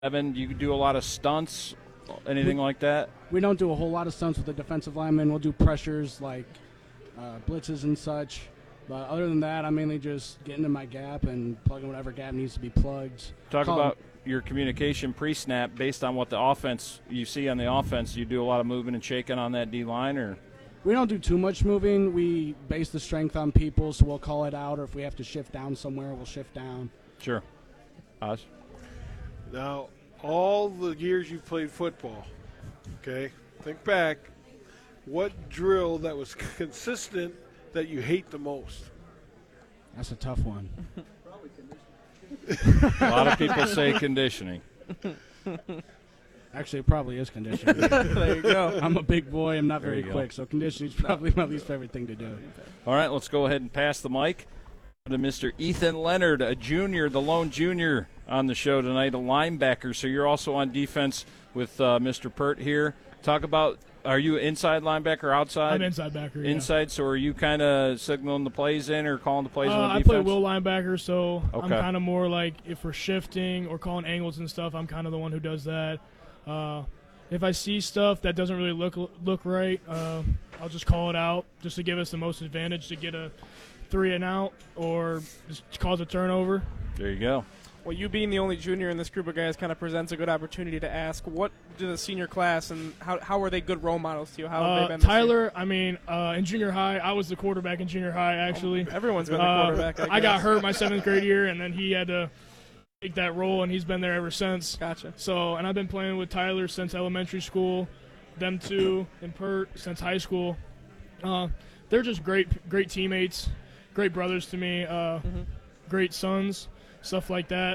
Evan, do you do a lot of stunts, anything like that? We don't do a whole lot of stunts with the defensive linemen. We'll do pressures like blitzes and such. But other than that, I mainly just get into my gap and plug in whatever gap needs to be plugged. Talk about your communication pre-snap based on what the offense you see on the offense. You do a lot of moving and shaking on that D-line, or? We don't do too much moving. We base the strength on people, so we'll call it out, or if we have to shift down somewhere, we'll shift down. Sure. Oz? Now, all the years you've played football, okay, think back, what drill that was consistent that you hate the most? That's a tough one. A lot of people say conditioning. Actually, it probably is conditioning. There you go. I'm a big boy. I'm not There very you go. quick, so conditioning is probably my least favorite thing to do. All right, let's go ahead and pass the mic to Mr. Ethan Leonard, a junior, the lone junior on the show tonight, a linebacker. So you're also on defense with Mr. Pert here. Talk about, are you inside linebacker, outside? I'm inside backer. Inside, so are you kind of signaling the plays in or calling the plays on the I defense? play will linebacker, so I'm Okay. kind of more like if we're shifting or calling angles and stuff, I'm kind of the one who does that. If I see stuff that doesn't really look right, I'll just call it out just to give us the most advantage to get a 3 and out or just cause a turnover. There you go. Well, you being the only junior in this group of guys kind of presents a good opportunity to ask, what did the senior class and how are they good role models to you? How have they been this year? Tyler, I mean, in junior high, I was the quarterback in junior high, actually. Everyone's been the quarterback, I I got guess. hurt my 7th grade year, and then he had to take that role, and he's been there ever since. Gotcha. So, and I've been playing with Tyler since elementary school, them two, and Pert since high school. They're just great teammates, great brothers to me, great sons, stuff like that.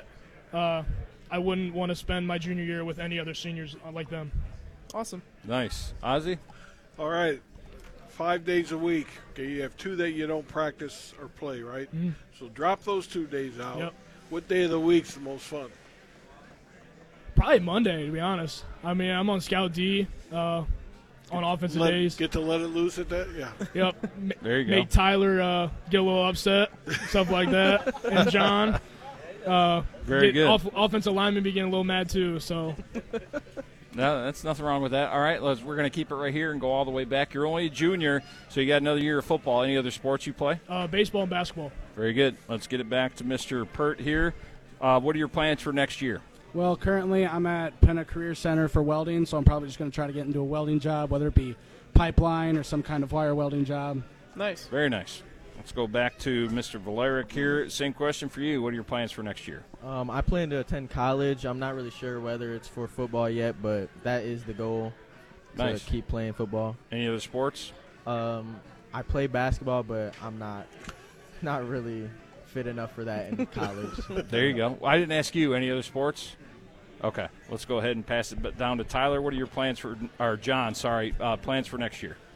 I wouldn't want to spend my junior year with any other seniors like them. Awesome. Nice. Ozzy? All right, 5 days a week. Okay, you have 2 that you don't practice or play, right? Mhm. So drop those 2 days out. Yep. What day of the week's the most fun? Probably Monday, to be honest. I mean, I'm on Scout D on offensive days. Get to let it loose at that? Yeah. Yep. There you go. Make Tyler get a little upset, stuff like that. And John. Very good. Offensive linemen be getting a little mad too. So No, that's nothing wrong with that. All right, we're going to keep it right here and go all the way back. You're only a junior, so you got another year of football. Any other sports you play? baseball and basketball. Very good. Let's get it back to Mr. Pert here. What are your plans for next year? Well, currently I'm at Penna Career Center for welding, so I'm probably just going to try to get into a welding job, whether it be pipeline or some kind of wire welding job. Nice. Very nice. Let's go back to Mr. Valeric here. Same question for you. What are your plans for next year? I plan to attend college. I'm not really sure whether it's for football yet, but that is the goal, Nice. to keep playing football. Any other sports? I play basketball, but I'm not really fit enough for that in college. There you go. I didn't ask you. Any other sports? Okay. Let's go ahead and pass it down to Tyler. What are your plans for – or John, sorry, plans for next year?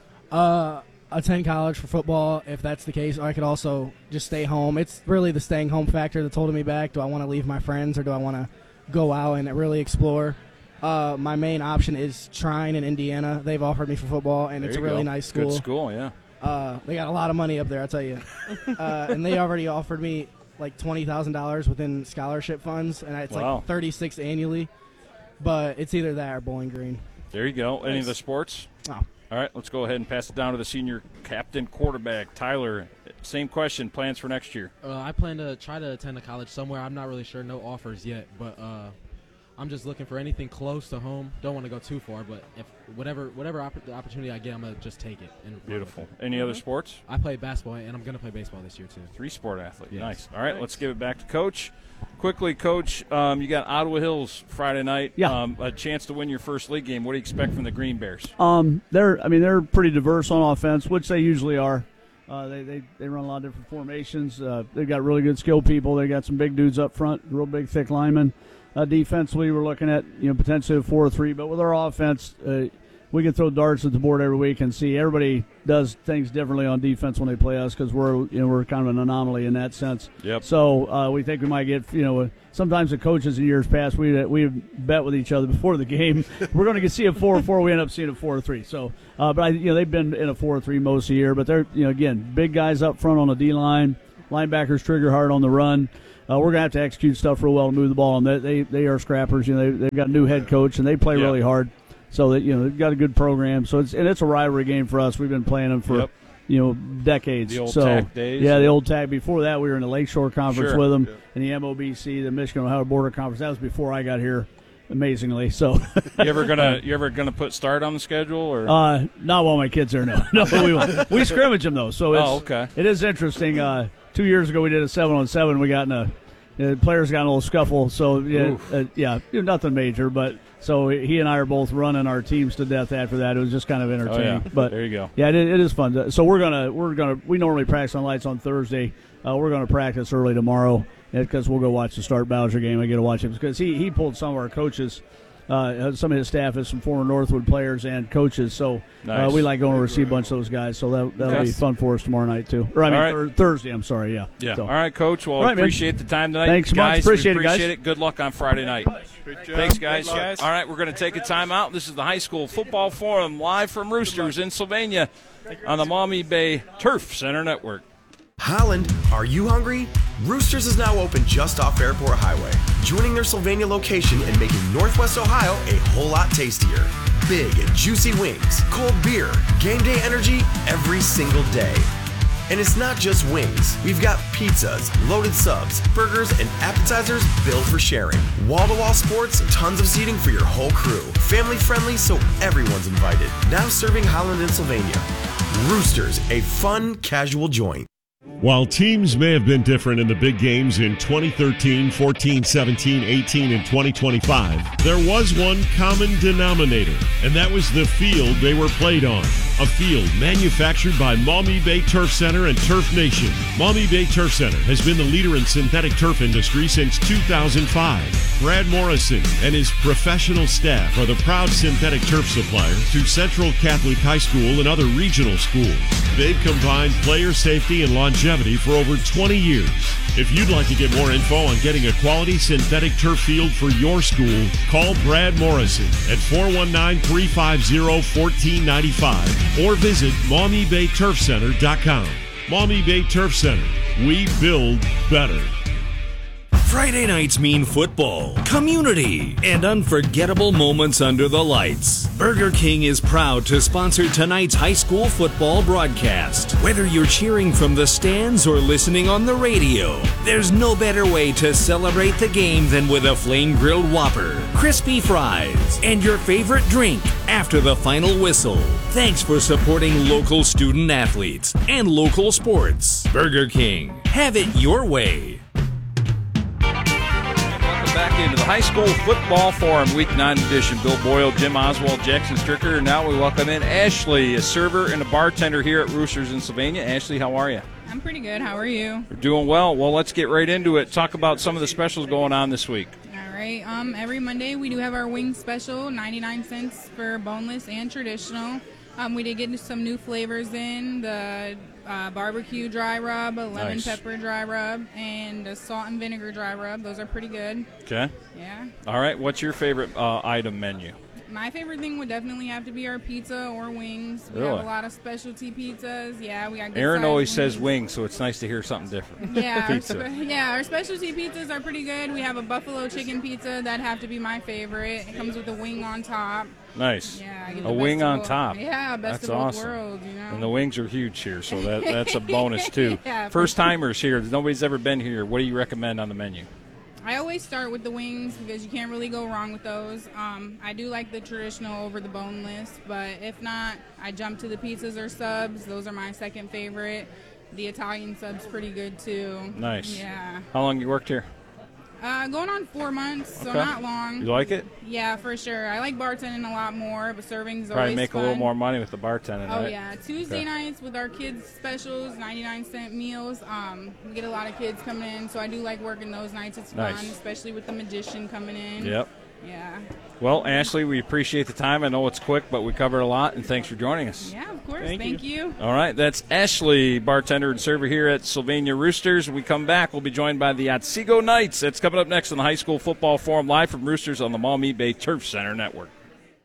Attend college for football if that's the case, or I could also just stay home. It's really the staying home factor that's holding me back. Do I want to leave my friends or do I want to go out and really explore? My main option is Trine in Indiana. They've offered me for football, and There it's a you really go. nice school. Good school, yeah. They got a lot of money up there, I'll tell you. And they already offered me like $20,000 within scholarship funds, and it's Wow. like $36,000 annually. But it's either that or Bowling Green. There you go. Any of Nice. the sports? Oh. All right, let's go ahead and pass it down to the senior captain quarterback, Tyler. Same question, plans for next year. I plan to try to attend a college somewhere. I'm not really sure, no offers yet, but I'm just looking for anything close to home. Don't want to go too far, but if whatever opportunity I get, I'm gonna just take it. And Beautiful. Any other sports? I play basketball, and I'm gonna play baseball this year too. 3-sport athlete. Yes. Nice. All right, let's give it back to Coach. Quickly, Coach, you got Ottawa Hills Friday night. Yeah. A chance to win your first league game. What do you expect from the Green Bears? They're pretty diverse on offense, which they usually are. They run a lot of different formations. They've got really good skilled people. They got some big dudes up front, real big, thick linemen. Defensively, we're looking at potentially a 4-3, but with our offense, we can throw darts at the board every week and see everybody does things differently on defense when they play us because we're kind of an anomaly in that sense. Yep. So we think we might get sometimes the coaches in years past we bet with each other before the game we're going to see a 4-4. We end up seeing a 4-3. So they've been in a 4-3 most of the year, but they're again big guys up front on the D line, linebackers trigger hard on the run. we're gonna have to execute stuff real well to move the ball. And they are scrappers. They've got a new head coach and they play really hard. So that they've got a good program. So it's a rivalry game for us. We've been playing them for decades. The old so TAC days. Yeah, the old TAC. Before that, we were in the Lakeshore Conference with them, and the MOBC, the Michigan Ohio Border Conference. That was before I got here. Amazingly, so you ever gonna put start on the schedule or not while my kids are no we won't. We scrimmage them though, so okay. It is interesting. 2 years ago we did a 7-on-7. We got the players got in a little scuffle, so nothing major, but so he and I are both running our teams to death after that. It was just kind of entertaining. But there you go. Yeah, it is fun. So we're gonna we normally practice on lights on Thursday. We're gonna practice early tomorrow. Because we'll go watch the Start Bowser game. I get to watch him because he pulled some of our coaches, some of his staff is some former Northwood players and coaches. So we like going over to see a bunch of those guys. So that'll be fun for us tomorrow night too. Or Thursday. I'm sorry. Yeah. So. All right, Coach. Well, I appreciate the time tonight. Thanks, guys. Appreciate it, guys. Good luck on Friday night. Thanks, guys. All right, we're going to take a timeout. This is the High School Football Forum live from Roosters in Sylvania on the Maumee Bay Turf Center Network. Holland, are you hungry? Roosters is now open just off Airport Highway, joining their Sylvania location and making Northwest Ohio a whole lot tastier. Big and juicy wings, cold beer, game day energy every single day. And it's not just wings. We've got pizzas, loaded subs, burgers, and appetizers built for sharing. Wall-to-wall sports, tons of seating for your whole crew. Family friendly, so everyone's invited. Now serving Holland and Sylvania. Roosters, a fun, casual joint. While teams may have been different in the big games in 2013, 14, 17, 18, and 2025, there was one common denominator, and that was the field they were played on. A field manufactured by Maumee Bay Turf Center and Turf Nation. Maumee Bay Turf Center has been the leader in synthetic turf industry since 2005. Brad Morrison and his professional staff are the proud synthetic turf supplier to Central Catholic High School and other regional schools. They've combined player safety and longevity for over 20 years. If you'd like to get more info on getting a quality synthetic turf field for your school, call Brad Morrison at 419-350-1495 or visit MaumeeBayTurfCenter.com. Maumee Bay Turf Center. We build better. Friday nights mean football, community, and unforgettable moments under the lights. Burger King is proud to sponsor tonight's high school football broadcast. Whether you're cheering from the stands or listening on the radio, there's no better way to celebrate the game than with a flame-grilled Whopper, crispy fries, and your favorite drink after the final whistle. Thanks for supporting local student athletes and local sports. Burger King. Have it your way. Back into the High School Football Forum Week 9 edition. Bill Boyle, Jim Oswald, Jackson Stricker. And now we welcome in Ashley, a server and a bartender here at Roosters in Sylvania. Ashley, how are you? I'm pretty good. How are you? We're doing well. Well, let's get right into it. Talk about some of the specials going on this week. All right. Every Monday we do have our wing special, 99 cents for boneless and traditional. We did get some new flavors in, the barbecue dry rub, a lemon pepper dry rub, and a salt and vinegar dry rub. Those are pretty good. Okay. Yeah. All right. What's your favorite item menu? My favorite thing would definitely have to be our pizza or wings. We have a lot of specialty pizzas. Yeah, we got good Aaron always wings. says wings, so it's nice to hear something different. Yeah, Pizza. our specialty pizzas are pretty good. We have a buffalo chicken pizza. That'd have to be my favorite. It comes with a wing on top. Nice. Yeah, I get a wing on top. Yeah, best that's of both awesome. worlds, you know. And the wings are huge here, so that's a bonus too. Yeah, First timers here. Nobody's ever been here. What do you recommend on the menu? I always start with the wings because you can't really go wrong with those. I do like the traditional over the boneless, but if not, I jump to the pizzas or subs. Those are my second favorite. The Italian sub's pretty good too. Nice. Yeah. How long you worked here? Going on 4 months, so Okay. not long. You like it? Yeah, for sure. I like bartending a lot more, but serving's Probably always make fun. a little more money with the bartending, Oh, right? yeah. Tuesday nights with our kids' specials, 99-cent meals. We get a lot of kids coming in, so I do like working those nights. It's fun, Nice. especially with the magician coming in. Yep. Yeah. Well, Ashley, we appreciate the time. I know it's quick, but we covered a lot, and thanks for joining us. Yeah, of course. Thank you. All right, that's Ashley, bartender and server here at Sylvania Roosters. When we come back, we'll be joined by the Otsego Knights. That's coming up next on the High School Football Forum live from Roosters on the Maumee Bay Turf Center Network.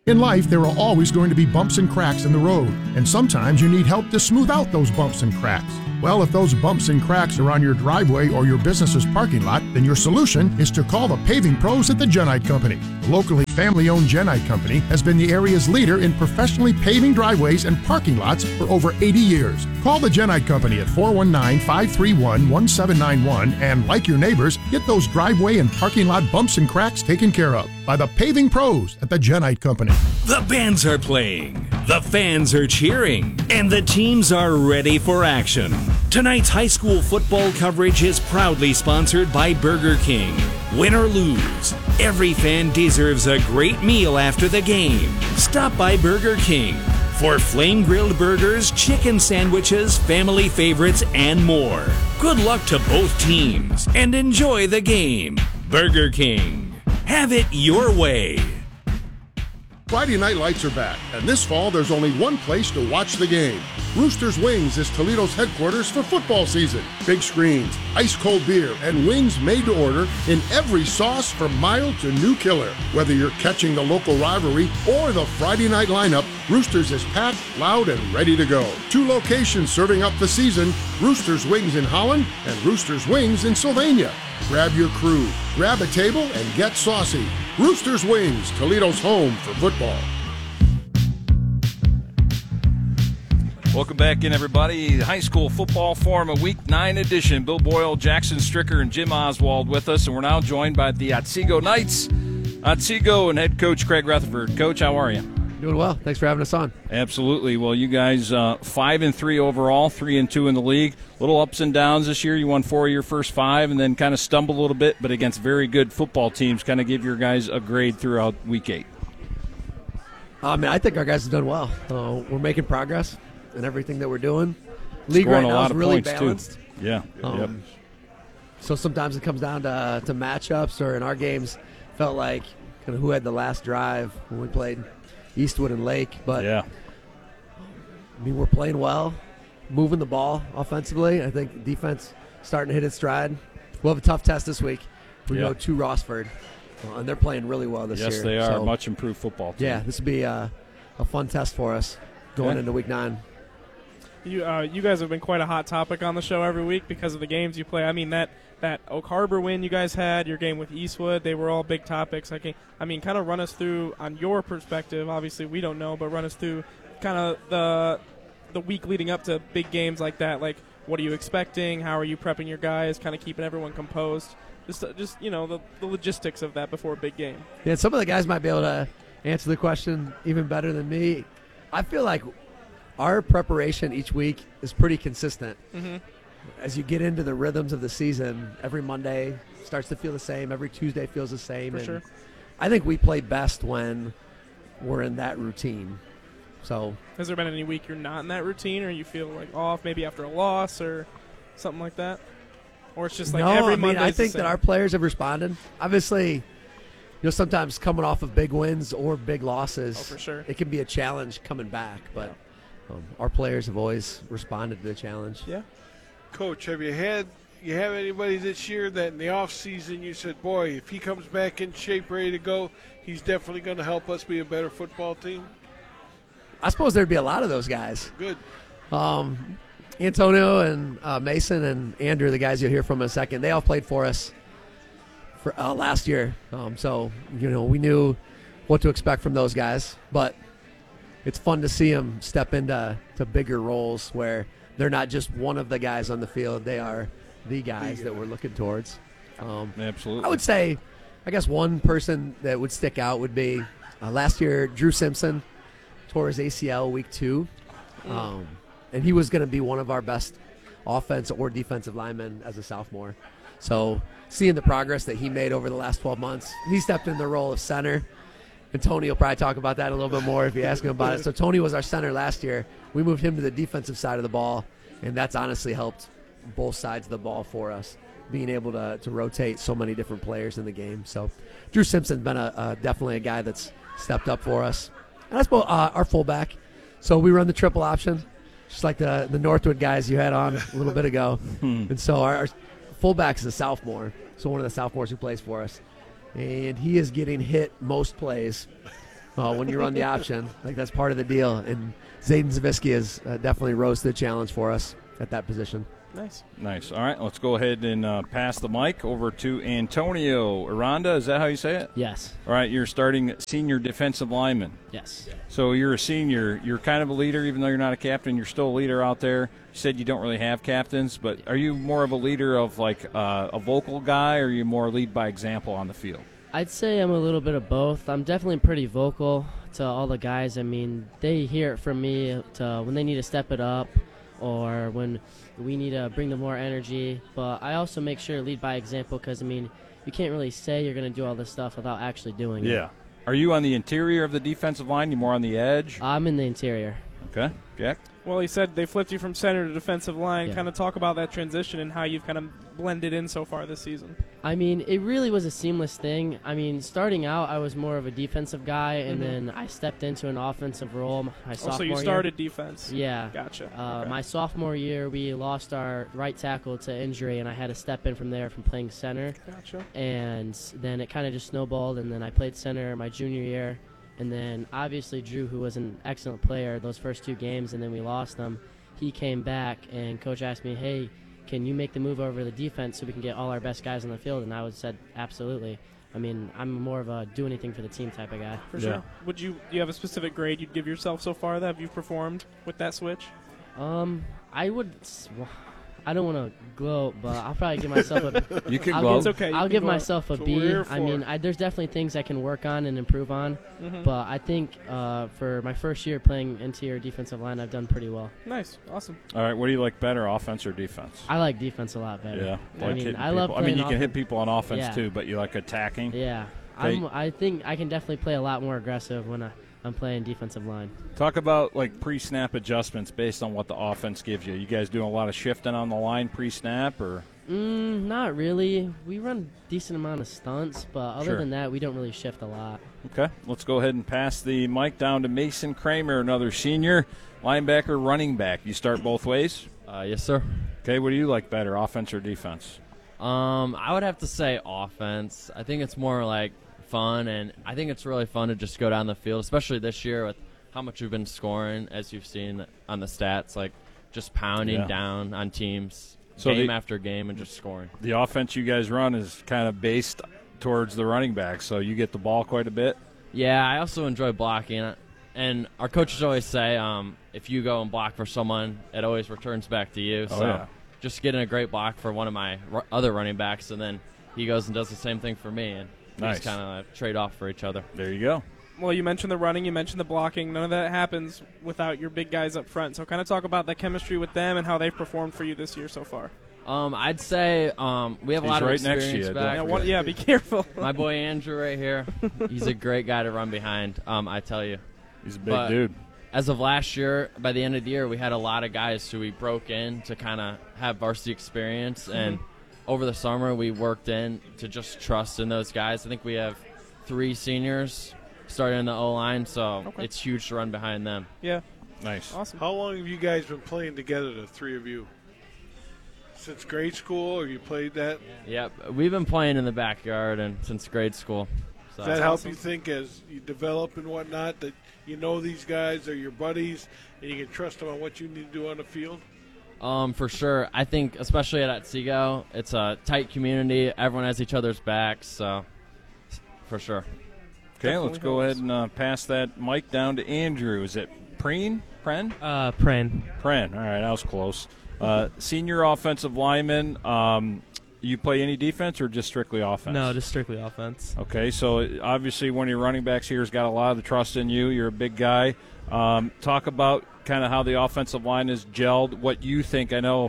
In life, there are always going to be bumps and cracks in the road, and sometimes you need help to smooth out those bumps and cracks. Well, if those bumps and cracks are on your driveway or your business's parking lot, then your solution is to call the paving pros at the Genite Company. The locally family-owned Genite Company has been the area's leader in professionally paving driveways and parking lots for over 80 years. Call the Genite Company at 419-531-1791 and, like your neighbors, get those driveway and parking lot bumps and cracks taken care of by the paving pros at the Genite Company. The bands are playing, the fans are cheering, and the teams are ready for action. Tonight's high school football coverage is proudly sponsored by Burger King. Win or lose, every fan deserves a great meal after the game. Stop by Burger King for flame-grilled burgers, chicken sandwiches, family favorites, and more. Good luck to both teams, and enjoy the game. Burger King. Have it your way. Friday Night Lights are back, and this fall there's only one place to watch the game. Rooster's Wings is Toledo's headquarters for football season. Big screens, ice-cold beer, and wings made to order in every sauce from mild to new killer. Whether you're catching the local rivalry or the Friday night lineup, Rooster's is packed, loud, and ready to go. 2 locations serving up the season, Rooster's Wings in Holland and Rooster's Wings in Sylvania. Grab your crew, grab a table, and get saucy. Rooster's Wings, Toledo's home for football. Welcome back in, everybody. High School Football Forum, a Week 9 edition. Bill Boyle, Jackson Stricker, and Jim Oswald with us, and we're now joined by the Otsego Knights. Otsego and head coach Craig Rutherford. Coach, how are you? Doing well. Thanks for having us on. Absolutely. Well, you guys 5-3 overall, 3-2 in the league. Little ups and downs this year. You won 4 of your first 5, and then kind of stumbled a little bit, but against very good football teams, kind of give your guys a grade throughout Week 8. I think our guys have done well. We're making progress in everything that we're doing. League right now is really balanced. Too. Yeah. Yep. So sometimes it comes down to matchups, or in our games, felt like kind of who had the last drive when we played Eastwood and Lake. But yeah, we're playing well, moving the ball offensively. I think defense starting to hit its stride. We'll have a tough test this week. We go to Rossford, and they're playing really well this year. Yes, they are. So, much improved football team. Yeah, this will be a fun test for us going into Week 9. You guys have been quite a hot topic on the show every week because of the games you play. I mean, that Oak Harbor win you guys had, your game with Eastwood, they were all big topics. Kind of run us through, on your perspective, obviously we don't know, but run us through kind of the week leading up to big games like that. Like, what are you expecting? How are you prepping your guys? Kind of keeping everyone composed? Just the logistics of that before a big game. Yeah, some of the guys might be able to answer the question even better than me. I feel like our preparation each week is pretty consistent. Mm-hmm. As you get into the rhythms of the season, every Monday starts to feel the same. Every Tuesday feels the same. For sure. I think we play best when we're in that routine. So, has there been any week you're not in that routine, or you feel like off, maybe after a loss or something like that? Or it's just like every Monday? I think that our players have responded. Obviously, sometimes coming off of big wins or big losses, for sure, it can be a challenge coming back. But our players have always responded to the challenge. Yeah. Coach, have have anybody this year that in the off season you said, boy, if he comes back in shape, ready to go, he's definitely going to help us be a better football team? I suppose there'd be a lot of those guys. Good. Antonio and Mason and Andrew, the guys you'll hear from in a second, they all played for us for last year. So we knew what to expect from those guys, but it's fun to see them step into bigger roles where they're not just one of the guys on the field. They are the guys that we're looking towards. Absolutely. I would say, I guess one person that would stick out would be last year, Drew Simpson tore his ACL week 2. And he was going to be one of our best offense or defensive linemen as a sophomore. So seeing the progress that he made over the last 12 months, he stepped in the role of center. And Tony will probably talk about that a little bit more if you ask him about it. So Tony was our center last year. We moved him to the defensive side of the ball, and that's honestly helped both sides of the ball for us, being able to rotate so many different players in the game. So Drew Simpson's been definitely a guy that's stepped up for us. And I suppose our fullback. So we run the triple option, just like the Northwood guys you had on a little bit ago. And so our fullback is a sophomore, so one of the sophomores who plays for us. And he is getting hit most plays Well, when you run the option, like that's part of the deal. And Zayden Zavisky has definitely rose to the challenge for us at that position. Nice. All right, let's go ahead and pass the mic over to Antonio Aranda. Is that how you say it? Yes. All right, you're starting senior defensive lineman. Yes. So you're a senior. You're kind of a leader, even though you're not a captain. You're still a leader out there. You said you don't really have captains, but are you more of a leader of like a vocal guy, or are you more lead by example on the field? I'd say I'm a little bit of both. I'm definitely pretty vocal to all the guys. I mean, they hear it from me when they need to step it up or when we need to bring them more energy. But I also make sure to lead by example because, I mean, you can't really say you're going to do all this stuff without actually doing it. Yeah. Are you on the interior of the defensive line? You more on the edge? I'm in the interior. Okay. Jack? Well, he said they flipped you from center to defensive line. Yeah. Kind of talk about that transition and how you've kind of blended in so far this season. I mean, it really was a seamless thing. I mean, starting out, I was more of a defensive guy, and then I stepped into an offensive role my sophomore year. So you started defense. Yeah. Gotcha. Okay. My sophomore year, we lost our right tackle to injury, and I had to step in from there from playing center. Gotcha. And then it kind of just snowballed, and then I played center my junior year. And then, obviously, Drew, who was an excellent player those first 2 games, and then we lost him, he came back, and Coach asked me, hey, can you make the move over the defense so we can get all our best guys on the field? And I said, absolutely. I mean, I'm more of a do anything for the team type of guy. For sure. Do you have a specific grade you'd give yourself so far that you've performed with that switch? I would. I don't want to gloat, but I'll probably give myself a. You can gloat. It's okay. I'll give myself a B. B. I mean, there's definitely things I can work on and improve on, but I think for my first year playing interior defensive line, I've done pretty well. Nice, awesome. All right, what do you like better, offense or defense? I like defense a lot better. Yeah, I mean, I love. I mean, you can hit offense. people on offense too, but you like attacking. Yeah, Okay. I think I can definitely play a lot more aggressive when I'm playing defensive line. Talk about like pre-snap adjustments based on what the offense gives you. You guys doing a lot of shifting on the line pre-snap, or? Not really. We run a decent amount of stunts, but other Sure. than that, we don't really shift a lot. Okay, let's go ahead and pass the mic down to Mason Kramer, another senior linebacker, running back. You start both ways? Yes, sir. Okay, what do you like better, offense or defense? I would have to say offense. I think it's more like fun, and I think it's really fun to just go down the field, especially this year with how much we've been scoring, as you've seen on the stats, like just pounding down on teams game after game and just scoring. The offense you guys run is kind of based towards the running back, so you get the ball quite a bit? Yeah, I also enjoy blocking. And our coaches always say if you go and block for someone, it always returns back to you. Oh, So yeah. just getting a great block for one of my other running backs, and then he goes and does the same thing for me. And we Nice. just kind of trade off for each other. There you go. Well, you mentioned the running, you mentioned the blocking. None of that happens without your big guys up front. So kind of talk about that chemistry with them and how they've performed for you this year so far. I'd say we have a lot of right next experience to you, back. Yeah, be careful. My boy Andrew right here, he's a great guy to run behind, I tell you. He's a big dude. As of last year, by the end of the year, we had a lot of guys who we broke in to kind of have varsity experience. And over the summer, we worked in to just trust in those guys. I think we have 3 seniors starting in the O-line, so it's huge to run behind them. Yeah. Nice. Awesome. How long have you guys been playing together, the 3 of you? Since grade school, or you played that? Yep. We've been playing in the backyard and since grade school. So. Does that help you think as you develop and whatnot that you know these guys are your buddies and you can trust them on what you need to do on the field? For sure. I think especially at Otsego, it's a tight community. Everyone has each other's backs, so for sure. Okay, let's go ahead and pass that mic down to Andrew. Is it Pren? Pren. Pren. All right, I was close. Senior offensive lineman. You play any defense or just strictly offense? No, just strictly offense. Okay, so obviously one of your running backs here has got a lot of the trust in you. You're a big guy. Talk about kind of how the offensive line is gelled, what you think. I know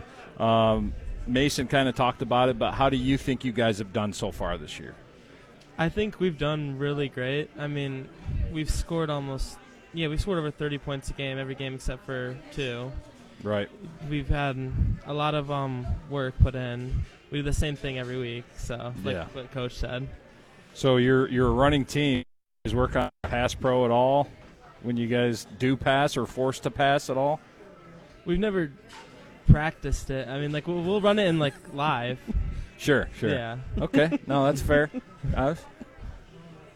Mason kind of talked about it, but how do you think you guys have done so far this year? I think we've done really great. I mean, we've scored we scored over 30 points a game, every game except for 2. Right. We've had a lot of work put in. We do the same thing every week, so like what Coach said. So you're a running team. You guys work on pass pro at all when you guys do pass or forced to pass at all? We've never practiced it. I mean, like we'll run it in like live. Sure. Yeah. Okay. No, that's fair.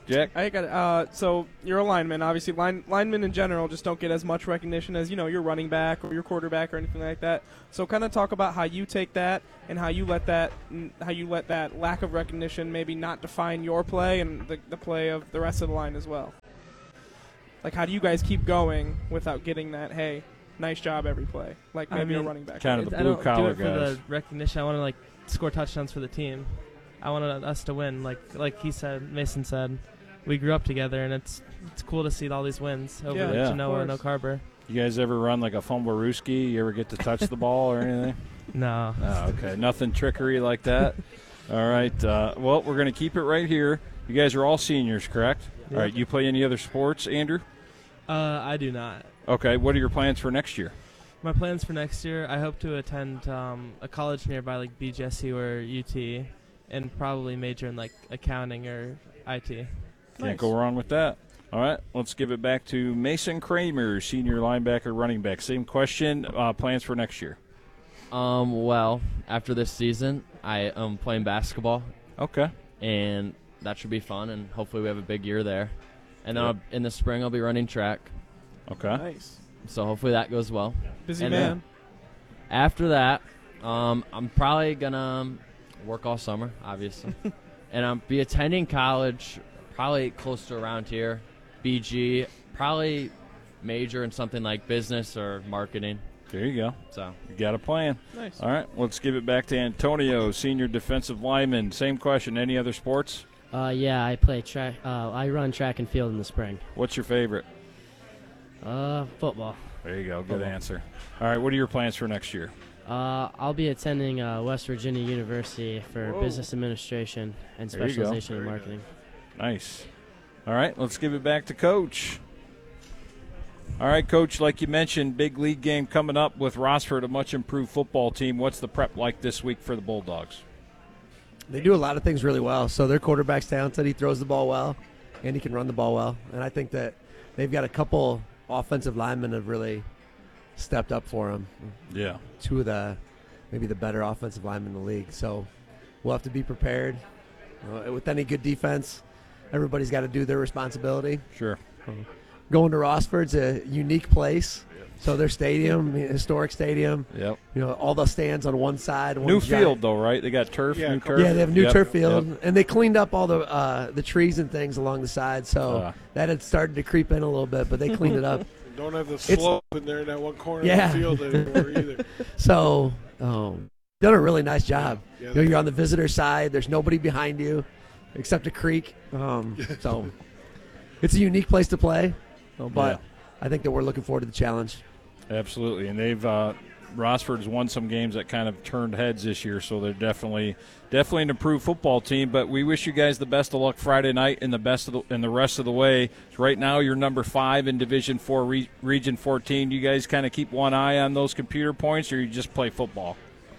Jack? I got so you're a lineman. Obviously, linemen in general just don't get as much recognition as your running back or your quarterback or anything like that. So kind of talk about how you take that and how you let that lack of recognition maybe not define your play and the play of the rest of the line as well. Like, how do you guys keep going without getting that, hey, nice job every play, like maybe a running back? Kind of the I don't blue-collar do it for guys. the recognition. I want to score touchdowns for the team. I wanted us to win. Like he said, Mason said, we grew up together, and it's cool to see all these wins over Genoa and Oak Harbor. You guys ever run like a fumblerooski? You ever get to touch the ball or anything? No. Oh, okay. Nothing trickery like that? All right. Well, we're going to keep it right here. You guys are all seniors, correct? Yeah. All right. You play any other sports, Andrew? I do not. Okay. What are your plans for next year? My plans for next year, I hope to attend a college nearby, like BGSU or UT, and probably major in like accounting or IT. Can't go wrong with that. All right, let's give it back to Mason Kramer, senior linebacker, running back. Same question, plans for next year. Well, after this season, I am playing basketball. Okay. And that should be fun, and hopefully we have a big year there. And then in the spring, I'll be running track. Okay. Nice. So hopefully that goes well. Busy and man. After that, I'm probably going to work all summer, obviously. And I'll be attending college probably close to around here. BG, probably major in something like business or marketing. There you go. So you got a plan. Nice. All right, let's give it back to Antonio, senior defensive lineman. Same question. Any other sports? Yeah, I play track. I run track and field in the spring. What's your favorite? Football. There you go. Good Football. answer. All right, what are your plans for next year? I'll be attending West Virginia University for Whoa. business administration and There you go. specialization in marketing. Nice. All right, let's give it back to Coach. All right, Coach, like you mentioned, big league game coming up with Rossford, a much improved football team. What's the prep like this week for the Bulldogs? They do a lot of things really well. So their quarterback's talented. He throws the ball well, and he can run the ball well. And I think that they've got a couple offensive linemen that have really stepped up for him. Yeah. Two of maybe the better offensive linemen in the league. So we'll have to be prepared. With any good defense, everybody's got to do their responsibility. Sure. Going to Rossford's a unique place. So their stadium, historic stadium. Yep. All the stands on one side. New field, though, right? They got turf, new turf. Yeah, they have a new Yep, turf field, yep. and they cleaned up all the trees and things along the side. So that had started to creep in a little bit, but they cleaned it up. Don't have the slope in there in that one corner Yeah. of the field anymore either. So done a really nice job. Yeah, You're on the visitor side. There's nobody behind you except a creek. So it's a unique place to play, but I think that we're looking forward to the challenge. Absolutely, and they've Rossford's won some games that kind of turned heads this year, so they're definitely an improved football team. But we wish you guys the best of luck Friday night and the rest of the way. Right now, you're number 5 in Division 4, Region 14. You guys kind of keep one eye on those computer points, or you just play football?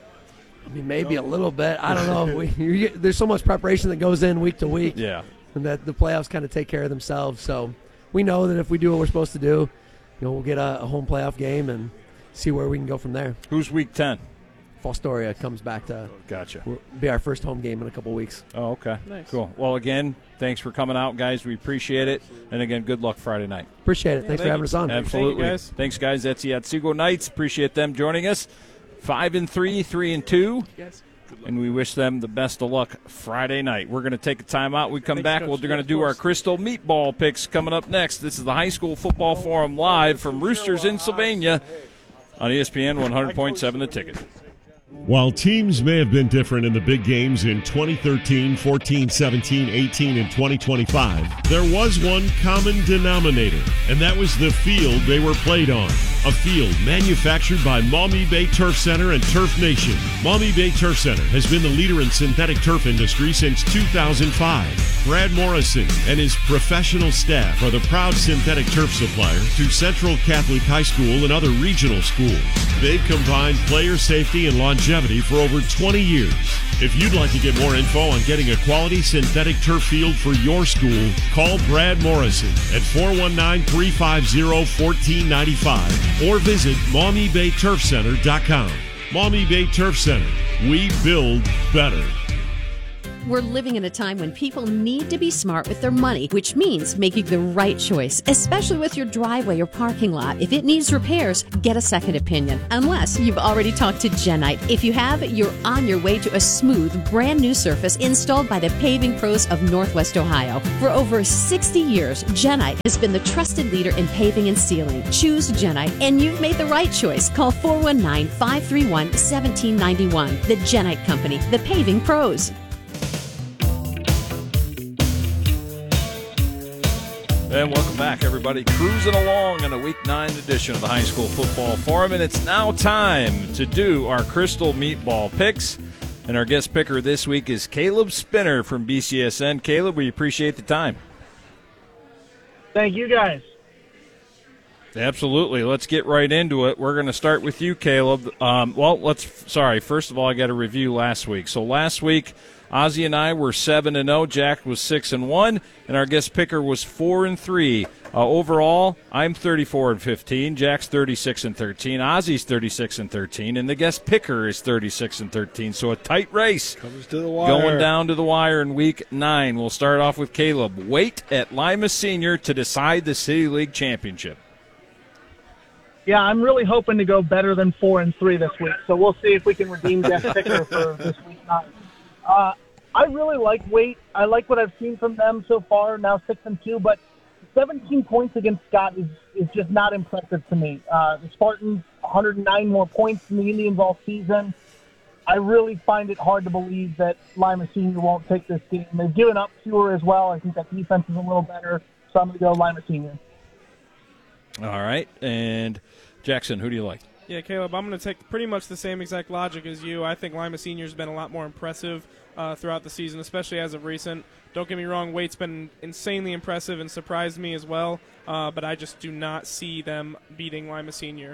I mean, maybe a little bit. I don't know. There's so much preparation that goes in week to week. Yeah. And that the playoffs kind of take care of themselves. So we know that if we do what we're supposed to do, we'll get a home playoff game and see where we can go from there. Who's Week 10? Fostoria comes back to be our first home game in a couple weeks. Oh, okay. Nice. Cool. Well, again, thanks for coming out, guys. We appreciate it. And, again, good luck Friday night. Appreciate it. Thanks for having us on. Absolutely. Thanks, guys. That's the Otsego Knights. Appreciate them joining us. 5-3, 3-2. Yes. And we wish them the best of luck Friday night. We're going to take a timeout. We come back. We're going to do our Crystal Meatball picks coming up next. This is the High School Football Forum live from Roosters in Sylvania on ESPN 100.7 The Ticket. While teams may have been different in the big games in 2013, 14, 17, 18, and 2025, there was one common denominator, and that was the field they were played on. A field manufactured by Maumee Bay Turf Center and Turf Nation. Maumee Bay Turf Center has been the leader in synthetic turf industry since 2005. Brad Morrison and his professional staff are the proud synthetic turf supplier to Central Catholic High School and other regional schools. They've combined player safety and longevity for over 20 years. If you'd like to get more info on getting a quality synthetic turf field for your school, call Brad Morrison at 419-350-1495 or visit MaumeeBayTurfCenter.com. Maumee Bay Turf Center. We build better. We're living in a time when people need to be smart with their money, which means making the right choice, especially with your driveway or parking lot. If it needs repairs, get a second opinion, unless you've already talked to Genite. If you have, you're on your way to a smooth, brand new surface installed by the paving pros of Northwest Ohio. For over 60 years, Genite has been the trusted leader in paving and sealing. Choose Genite, and you've made the right choice. Call 419-531-1791. The Genite Company, the paving pros. And welcome back, everybody. Cruising along in a Week 9 edition of the High School Football Forum. And it's now time to do our Crystal Meatball picks. And our guest picker this week is Caleb Spinner from BCSN. Caleb, we appreciate the time. Thank you, guys. Absolutely. Let's get right into it. We're going to start with you, Caleb. First of all, I got to review last week. So last week, Ozzie and I were 7-0. Jack was 6-1, and our guest picker was 4-3. Overall, I'm 34-15. Jack's 36-13. Ozzie's 36-13, and the guest picker is 36-13. So a tight race. Comes to the wire. Going down to the wire in Week 9. We'll start off with Caleb. Wait at Lima Senior to decide the City League Championship. Yeah, I'm really hoping to go better than 4-3 this week. So we'll see if we can redeem guest picker for this Week 9. I really like Waite. I like what I've seen from them so far, now 6-2, but 17 points against Scott is just not impressive to me. The Spartans, 109 more points than the Indians all season. I really find it hard to believe that Lima Senior won't take this game. They've given up fewer as well. I think that defense is a little better, so I'm going to go Lima Senior. All right, and Jackson, who do you like? Yeah, Caleb, I'm going to take pretty much the same exact logic as you. I think Lima Senior's been a lot more impressive throughout the season, especially as of recent. Don't get me wrong, Waite's been insanely impressive and surprised me as well, but I just do not see them beating Lima Senior,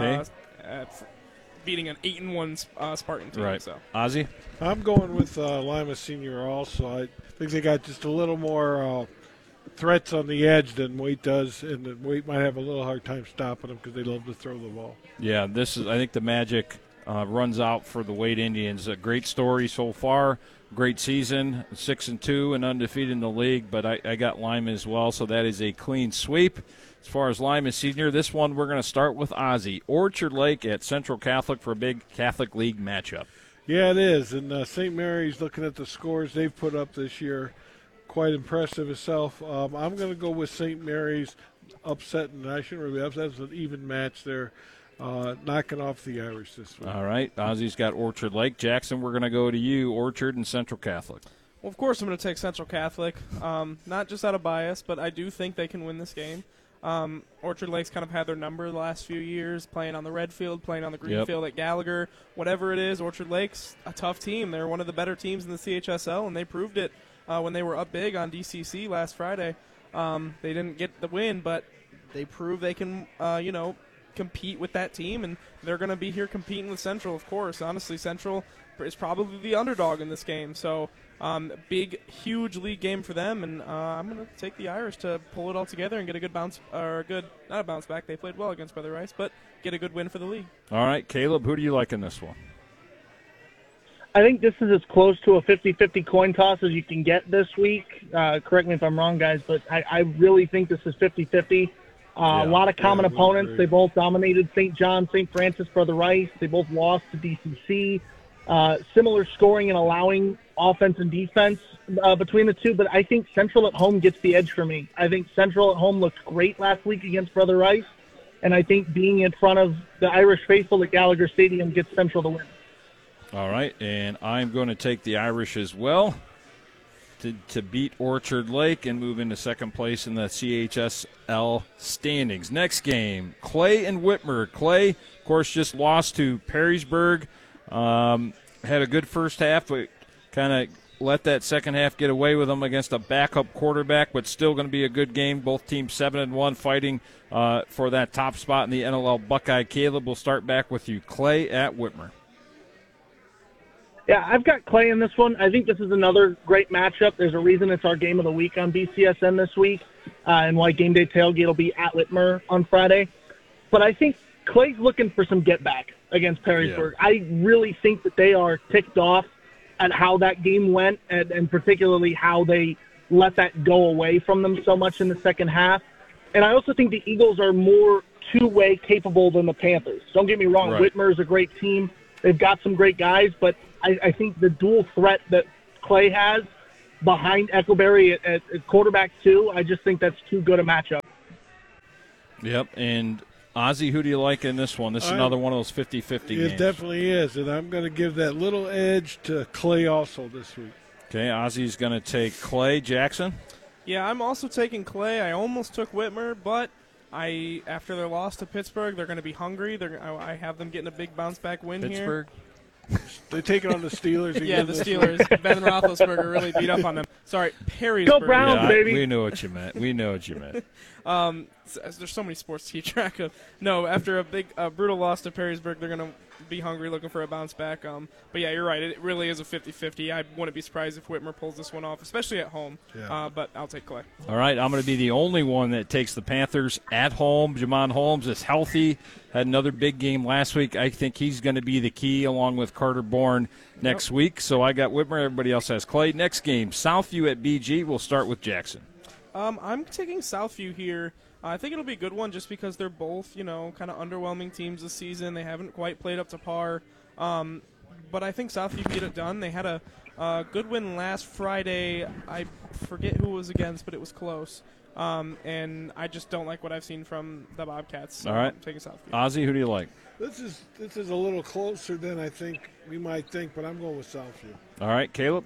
beating an 8-1 Spartan team. Right. So. Ozzie? I'm going with Lima Senior also. I think they got just a little more threats on the edge than Waite does, and that Waite might have a little hard time stopping them because they love to throw the ball. Yeah, I think the magic runs out for the Waite Indians. A great story so far, great season, 6-2 and undefeated in the league, but I got Lima as well, so that is a clean sweep. As far as Lima Senior, this one we're going to start with Ozzie. Orchard Lake at Central Catholic for a big Catholic League matchup. Yeah, it is, and St. Mary's, looking at the scores they've put up this year, quite impressive itself. I'm going to go with St. Mary's upsetting. I shouldn't really upset. It's an even match there. Knocking off the Irish this week. All right. Ozzie's got Orchard Lake. Jackson, we're going to go to you, Orchard and Central Catholic. Well, of course I'm going to take Central Catholic, not just out of bias, but I do think they can win this game. Orchard Lake's kind of had their number the last few years, playing on the red field, playing on the green field at Gallagher. Whatever it is, Orchard Lake's a tough team. They're one of the better teams in the CHSL, and they proved it when they were up big on DCC last Friday. They didn't get the win, but they proved they can, compete with that team, and they're going to be here competing with Central, of course. Honestly, Central is probably the underdog in this game, so big, huge league game for them, and I'm going to take the Irish to pull it all together and get a good bounce, or not a bounce back. They played well against Brother Rice, but get a good win for the league. All right, Caleb, who do you like in this one? I think this is as close to a 50-50 coin toss as you can get this week. Correct me if I'm wrong, guys, but I really think this is 50-50. A lot of common opponents. They both dominated St. John, St. Francis, Brother Rice. They both lost to DCC. Similar scoring and allowing offense and defense between the two, but I think Central at home gets the edge for me. I think Central at home looked great last week against Brother Rice, and I think being in front of the Irish faithful at Gallagher Stadium gets Central to win. All right, and I'm going to take the Irish as well to beat Orchard Lake and move into second place in the CHSL standings. Next game, Clay and Whitmer. Clay, of course, just lost to Perrysburg. Had a good first half, but kind of let that second half get away with them against a backup quarterback, but still going to be a good game. Both teams 7-1 fighting for that top spot in the NLL Buckeye. Caleb, we'll start back with you. Clay at Whitmer. Yeah, I've got Clay in this one. I think this is another great matchup. There's a reason it's our game of the week on BCSN this week, and why Game Day Tailgate will be at Whitmer on Friday. But I think Clay's looking for some get back against Perrysburg. Yeah. I really think that they are ticked off at how that game went, and particularly how they let that go away from them so much in the second half. And I also think the Eagles are more two-way capable than the Panthers. Don't get me wrong, Right. Whitmer is a great team. They've got some great guys, but I think the dual threat that Clay has behind Eckleberry at quarterback too, I just think that's too good a matchup. Yep, and Ozzie, who do you like in this one? This is another one of those 50-50 games. It definitely is, and I'm going to give that little edge to Clay also this week. Okay, Ozzie's going to take Clay. Jackson? Yeah, I'm also taking Clay. I almost took Whitmer, but after their loss to Pittsburgh, they're going to be hungry. I have them getting a big bounce-back win Pittsburgh? here. They take it on the Steelers. Yeah, again the this Steelers. week. Ben Roethlisberger really beat up on them. Sorry, Perrysburg. Go Browns, baby. We knew what you meant. We know what you meant. There's so many sports to keep track of. No, after a big, brutal loss to Perrysburg, they're going to be hungry, looking for a bounce back. But yeah, you're right. It really is a 50-50. I wouldn't be surprised if Whitmer pulls this one off, especially at home. Yeah. But I'll take Clay. All right, I'm going to be the only one that takes the Panthers at home. Jamon Holmes is healthy. Had another big game last week. I think he's going to be the key along with Carter Bourne next week. So I got Whitmer. Everybody else has Clay. Next game, Southview at BG. We'll start with Jackson. I'm taking Southview here. I think it'll be a good one just because they're both, kind of underwhelming teams this season. They haven't quite played up to par. But I think Southview can get it done. They had a good win last Friday. I forget who it was against, but it was close. And I just don't like what I've seen from the Bobcats. So All right. I'm taking Southview. Ozzie, who do you like? This is a little closer than I think we might think, but I'm going with Southview. All right, Caleb?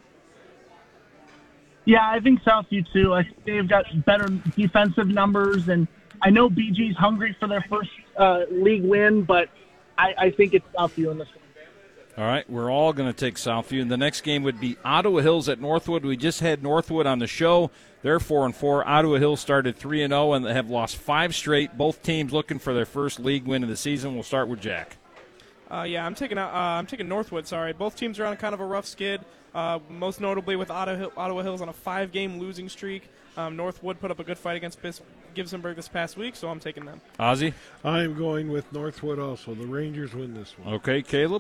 Yeah, I think Southview too. I think they've got better defensive numbers, and I know BG's hungry for their first league win, but I think it's Southview in this one. All right, we're all going to take Southview. And the next game would be Ottawa Hills at Northwood. We just had Northwood on the show. They're 4-4. Ottawa Hills started 3-0 and they have lost 5 straight. Both teams looking for their first league win of the season. We'll start with Jack. Yeah, I'm taking Northwood. Sorry, both teams are on kind of a rough skid. Most notably with Ottawa Hills on a 5-game losing streak. Northwood put up a good fight against Gibsonburg this past week, so I'm taking them. Ozzie? I'm going with Northwood also. The Rangers win this one. Okay, Caleb?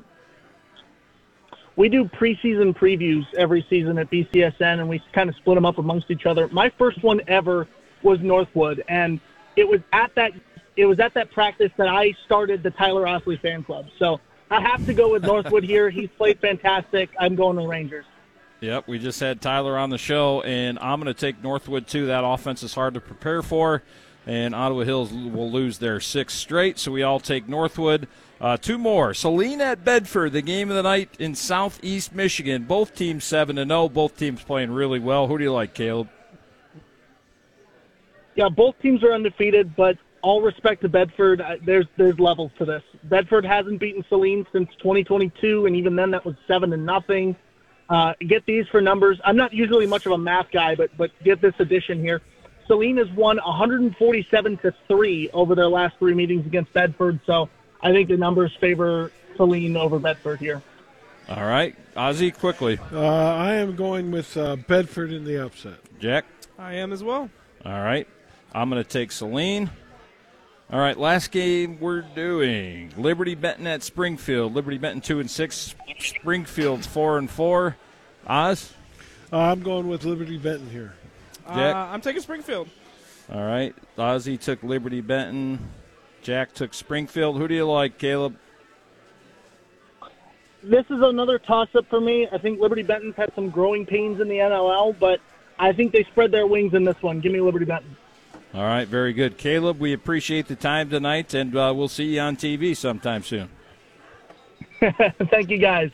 We do preseason previews every season at BCSN, and we kind of split them up amongst each other. My first one ever was Northwood, and it was at that practice that I started the Tyler Osley fan club. So I have to go with Northwood here. He's played fantastic. I'm going to Rangers. Yep, we just had Tyler on the show, and I'm going to take Northwood too. That offense is hard to prepare for, and Ottawa Hills will lose their 6th straight, so we all take Northwood. 2 more. Saline at Bedford, the game of the night in southeast Michigan. Both teams 7-0. Both teams playing really well. Who do you like, Caleb? Yeah, both teams are undefeated, but all respect to Bedford, there's levels to this. Bedford hasn't beaten Saline since 2022, and even then that was 7-0. Get these for numbers. I'm not usually much of a math guy, but get this addition here. Saline has won 147-3 over their last 3 meetings against Bedford, so I think the numbers favor Saline over Bedford here. All right. Ozzie, quickly. I am going with Bedford in the upset. Jack? I am as well. All right. I'm going to take Saline. All right, last game we're doing Liberty Benton at Springfield. Liberty Benton 2-6. Springfield's 4-4. Oz? I'm going with Liberty Benton here. Jack? I'm taking Springfield. All right. Ozzie took Liberty Benton. Jack took Springfield. Who do you like, Caleb? This is another toss-up for me. I think Liberty Benton's had some growing pains in the NLL, but I think they spread their wings in this one. Give me Liberty Benton. All right, very good. Caleb, we appreciate the time tonight, and we'll see you on TV sometime soon. Thank you, guys.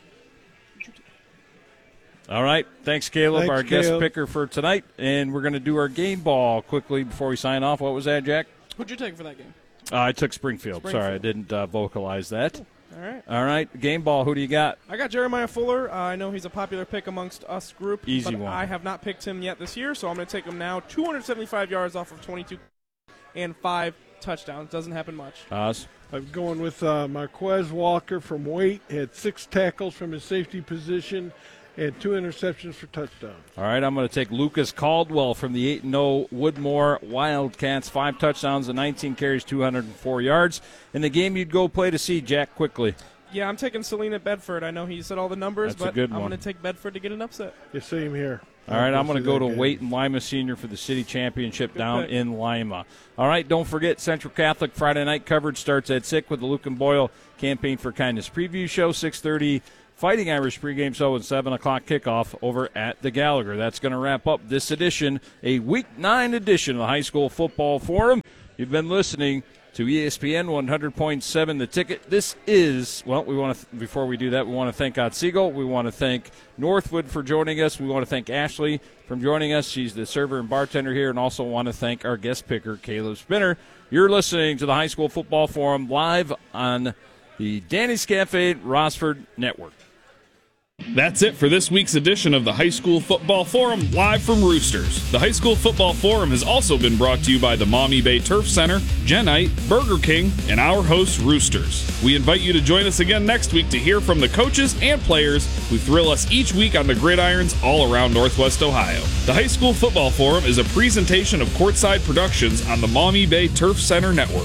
All right. Thanks, Caleb, Thanks, our guest Caleb. picker for tonight. And we're going to do our game ball quickly before we sign off. What was that, Jack? Who'd you take for that game? I took Springfield. Sorry, I didn't vocalize that. All right. All right. Game ball, who do you got? I got Jeremiah Fuller. I know he's a popular pick amongst us group. Easy but one. I have not picked him yet this year, so I'm going to take him now. 275 yards off of 22 and 5 touchdowns. Doesn't happen much. Oz? I'm going with Marquez Walker from Waite. Had 6 tackles from his safety position and 2 interceptions for touchdowns. All right, I'm going to take Lucas Caldwell from the 8-0 Woodmore Wildcats. 5 touchdowns and 19 carries, 204 yards. In the game you'd go play to see, Jack, quickly. Yeah, I'm taking Saline at Bedford. I know he said all the numbers, That's a but good I'm one. going to take Bedford to get an upset. Yeah, same here. All right, I'm going to go to Game. Waite and Lima Senior for the city championship down pick. in Lima. All right, don't forget Central Catholic Friday night coverage starts at 6 with the Luke and Boyle Campaign for Kindness preview show, 6:30 Fighting Irish pregame show, and 7 o'clock kickoff over at the Gallagher. That's going to wrap up this edition, a Week 9 edition of the High School Football Forum. You've been listening to ESPN 100.7 The Ticket. This is, well, before we do that, we want to thank Otsego. We want to thank Northwood for joining us. We want to thank Ashley for joining us. She's the server and bartender here, and also want to thank our guest picker, Caleb Spinner. You're listening to the High School Football Forum live on the Danny's Cafe Rossford Network. That's it for this week's edition of the High School Football Forum, live from Roosters. The High School Football Forum has also been brought to you by the Maumee Bay Turf Center, Genite, Burger King, and our host, Roosters. We invite you to join us again next week to hear from the coaches and players who thrill us each week on the gridirons all around Northwest Ohio. The High School Football Forum is a presentation of Courtside Productions on the Maumee Bay Turf Center Network.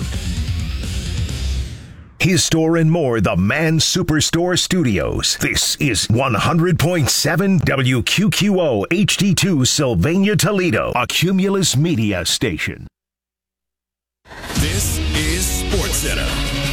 His Store and More, the Man Superstore Studios. This is 100.7 WQQO HD2 Sylvania, Toledo, a Cumulus Media station. This is SportsCenter.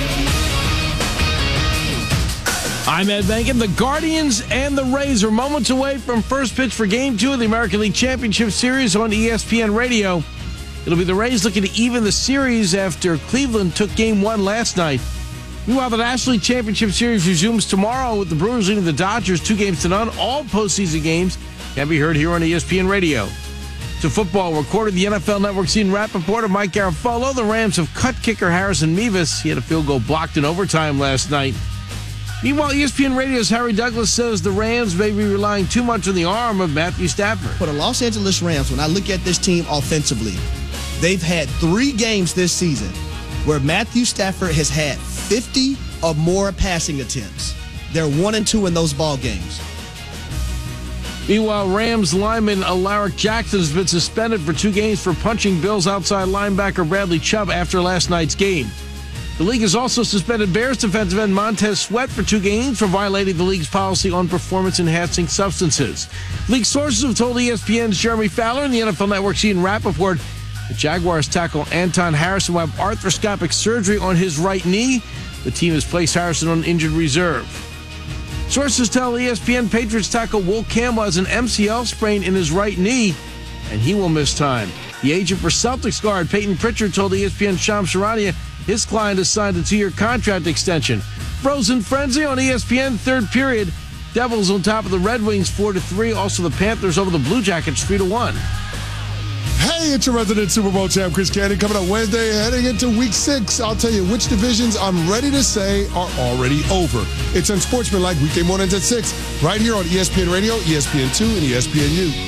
I'm Ed Benkin. The Guardians and the Rays are moments away from first pitch for Game 2 of the American League Championship Series on ESPN Radio. It'll be the Rays looking to even the series after Cleveland took Game 1 last night. Meanwhile, the National League Championship Series resumes tomorrow with the Brewers leading the Dodgers 2-0. All postseason games can be heard here on ESPN Radio. To football, recorded the NFL Network scene Rappaport of Mike Garafolo. The Rams have cut kicker Harrison Mevis. He had a field goal blocked in overtime last night. Meanwhile, ESPN Radio's Harry Douglas says the Rams may be relying too much on the arm of Matthew Stafford. For the Los Angeles Rams, when I look at this team offensively, they've had 3 games this season where Matthew Stafford has had 50 or more passing attempts. They're 1-2 in those ball games. Meanwhile, Rams lineman Alaric Jackson has been suspended for 2 games for punching Bills outside linebacker Bradley Chubb after last night's game. The league has also suspended Bears defensive end Montez Sweat for 2 games for violating the league's policy on performance-enhancing substances. League sources have told ESPN's Jeremy Fowler and the NFL Network's Ian Rappaport the Jaguars tackle Anton Harrison will have arthroscopic surgery on his right knee. The team has placed Harrison on injured reserve. Sources tell ESPN Patriots tackle Will Campbell has an MCL sprain in his right knee, and he will miss time. The agent for Celtics guard Peyton Pritchard told ESPN's Shams Charania his client has signed a 2-year contract extension. Frozen Frenzy on ESPN, third period. Devils on top of the Red Wings 4-3. Also the Panthers over the Blue Jackets 3-1. Hey, it's your resident Super Bowl champ, Chris Candy, coming up Wednesday, heading into Week 6. I'll tell you which divisions I'm ready to say are already over. It's Unsportsmanlike, weekday mornings at 6, right here on ESPN Radio, ESPN2, and ESPNU.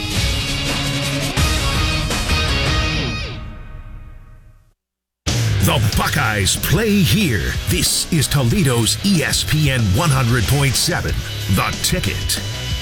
The Buckeyes play here. This is Toledo's ESPN 100.7, The Ticket.